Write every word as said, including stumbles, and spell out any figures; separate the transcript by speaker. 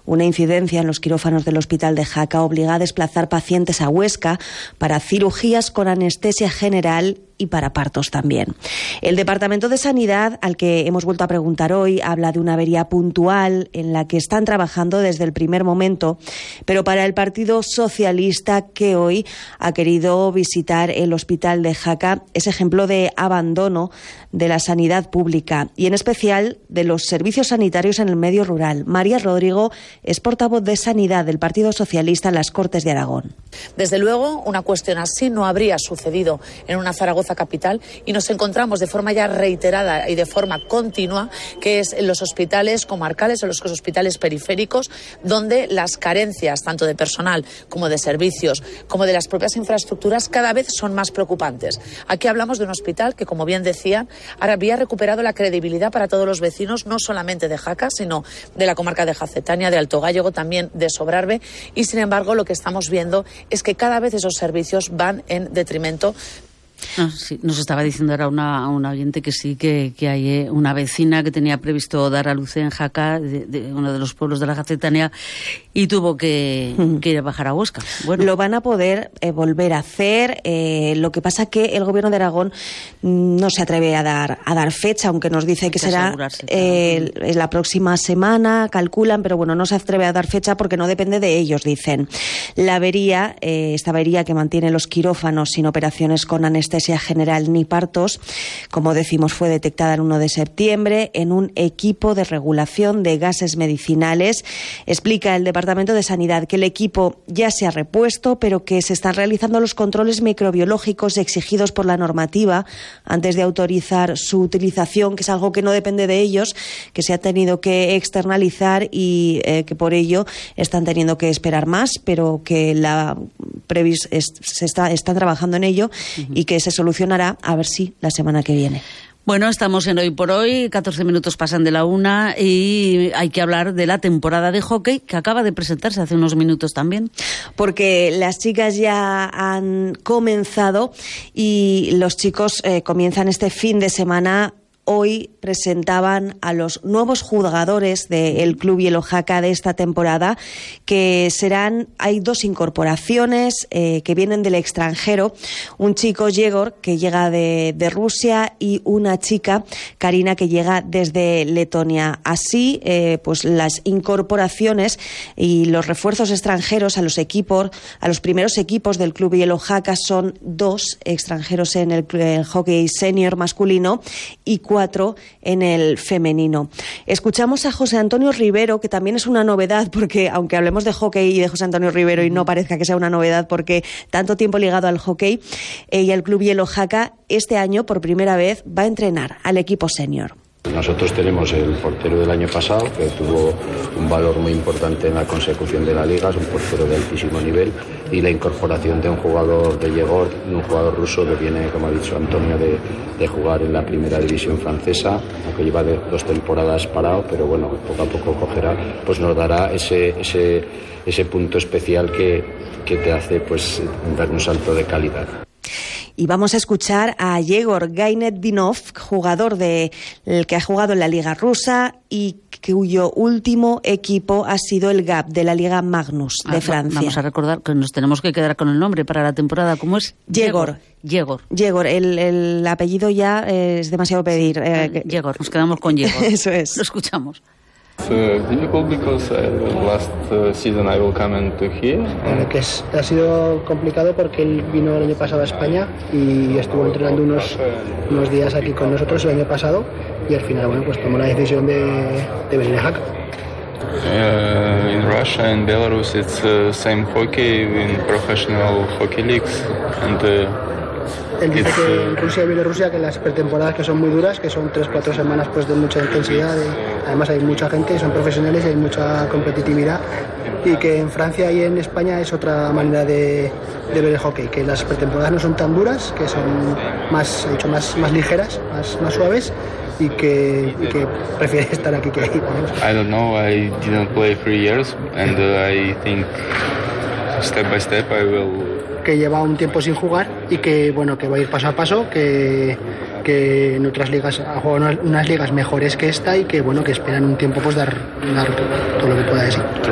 Speaker 1: Una incidencia en los quirófanos del Hospital de Jaca obliga a desplazar pacientes a Huesca para cirugías con anestesia general y para partos también. El Departamento de Sanidad, al que hemos vuelto a preguntar hoy, habla de una avería puntual en la que están trabajando desde el primer momento, pero para el Partido Socialista, que hoy ha querido visitar el Hospital de Jaca, es ejemplo de abandono de la sanidad pública y en especial de los servicios sanitarios en el medio rural. María Rodrigo es portavoz de Sanidad del Partido Socialista en las Cortes de Aragón.
Speaker 2: Desde luego, una cuestión así no habría sucedido en una Zaragoza capital y nos encontramos de forma ya reiterada y de forma continua que es en los hospitales comarcales o los hospitales periféricos donde las carencias tanto de personal como de servicios como de las propias infraestructuras cada vez son más preocupantes. Aquí hablamos de un hospital que, como bien decían, ahora había recuperado la credibilidad para todos los vecinos, no solamente de Jaca, sino de la comarca de Jacetania, de Alto Gállego, también de Sobrarbe, y sin embargo lo que estamos viendo es que cada vez esos servicios van en detrimento.
Speaker 3: No, sí, nos estaba diciendo ahora una, una oyente que sí, que, que hay eh, una vecina que tenía previsto dar a luz en Jaca, de, de uno de los pueblos de la Jacetania, y tuvo que, mm. que ir a bajar a Huesca. Bueno.
Speaker 1: Lo van a poder eh, volver a hacer, eh, lo que pasa que el Gobierno de Aragón no se atreve a dar a dar fecha, aunque nos dice que, que será eh, claro. la próxima semana, calculan, pero bueno, no se atreve a dar fecha porque no depende de ellos, dicen. La avería, eh, esta avería que mantiene los quirófanos sin operaciones con anestesia general ni partos, como decimos, fue detectada el uno de septiembre en un equipo de regulación de gases medicinales. Explica el Departamento de Sanidad que el equipo ya se ha repuesto, pero que se están realizando los controles microbiológicos exigidos por la normativa antes de autorizar su utilización, que es algo que no depende de ellos, que se ha tenido que externalizar y eh, que por ello están teniendo que esperar más, pero que la previs es, se está están trabajando en ello uh-huh. y que se solucionará, a ver si la semana que viene.
Speaker 3: Bueno, estamos en Hoy por Hoy, catorce minutos pasan de la una y hay que hablar de la temporada de hockey que acaba de presentarse hace unos minutos también.
Speaker 1: Porque las chicas ya han comenzado y los chicos eh, comienzan este fin de semana. Hoy presentaban a los nuevos jugadores del Club Hielo Jaca de esta temporada, que serán, hay dos incorporaciones eh, que vienen del extranjero, un chico, Yegor, que llega de, de Rusia, y una chica, Karina, que llega desde Letonia. Así, eh, pues las incorporaciones y los refuerzos extranjeros a los equipos, a los primeros equipos del Club Hielo Jaca son dos extranjeros en el, el hockey senior masculino y cuatro en el femenino. Escuchamos a José Antonio Rivero, que también es una novedad, porque aunque hablemos de hockey y de José Antonio Rivero y no parezca que sea una novedad porque tanto tiempo ligado al hockey eh, y al Club Hielo Jaca, este año por primera vez va a entrenar al equipo senior.
Speaker 4: Nosotros tenemos el portero del año pasado, que tuvo un valor muy importante en la consecución de la liga, es un portero de altísimo nivel, y la incorporación de un jugador de Yegor, un jugador ruso que viene, como ha dicho Antonio, de, de jugar en la primera división francesa, aunque lleva de, dos temporadas parado, pero bueno, poco a poco cogerá, pues nos dará ese, ese, ese punto especial que, que te hace pues dar un salto de calidad.
Speaker 1: Y vamos a escuchar a Yegor Gainetdinov, jugador de, el que ha jugado en la Liga Rusa y cuyo último equipo ha sido el G A P de la Liga Magnus de ah, Francia.
Speaker 3: Vamos a recordar que nos tenemos que quedar con el nombre para la temporada. ¿Cómo es?
Speaker 1: Yegor.
Speaker 3: Yegor.
Speaker 1: Yegor. El, el apellido ya es demasiado pedir. Sí,
Speaker 3: eh, Yegor. Nos quedamos con Yegor.
Speaker 1: Eso es.
Speaker 3: Lo escuchamos.
Speaker 5: Uh, difficult because uh, last uh, season I will come into here.
Speaker 6: Eh, que es, ha sido complicado porque él vino el año pasado a España y estuvo entrenando unos, unos días aquí con nosotros el año pasado y al final, bueno, pues tomó la decisión de, de venir a Jaca.
Speaker 5: Uh, in Russia and Belarus it's uh, same hockey in professional hockey leagues and uh,
Speaker 6: Él dice que en Rusia y Bielorrusia que las pretemporadas que son muy duras, que son tres cuatro semanas pues de mucha intensidad, de, además hay mucha gente, son profesionales y hay mucha competitividad, y que en Francia y en España es otra manera de, de ver el hockey, que las pretemporadas no son tan duras, que son más, he dicho, más, más ligeras, más, más suaves, y que, y que prefiere estar aquí que ahí.
Speaker 5: I don't know, I didn't play three years and uh, I think step by step I will.
Speaker 6: Que lleva un tiempo sin jugar y que bueno que va a ir paso a paso, que, que en otras ligas ha jugado unas ligas mejores que esta y que bueno que esperan un tiempo pues dar, dar todo lo que pueda decir.